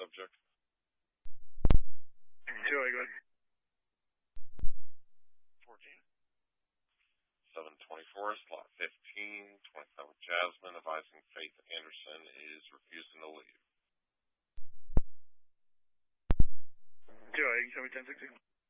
subject? Joey, go ahead. 14. 724, slot 15, 27 Jasmine, advising Faith Anderson is refusing to leave. Joey, you can show me 1060.